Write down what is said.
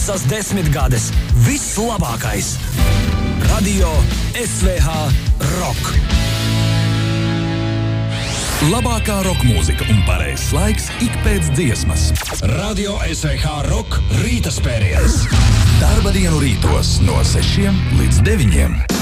Visas 10 gades. Viss labākais. Radio SVH Rock. Labākā roka mūzika un pareizs laiks ik pēc dziesmas. Radio SVH Rock rīta spēriens. Darba dienu rītos no 6 līdz 9.